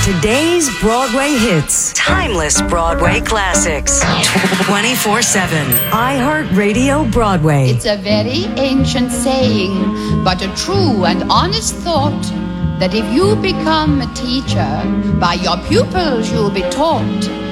Today's Broadway hits. Timeless Broadway classics. 24/7. iHeartRadio Broadway. It's a very ancient saying, but a true and honest thought, that if you become a teacher, by your pupils you'll be taught.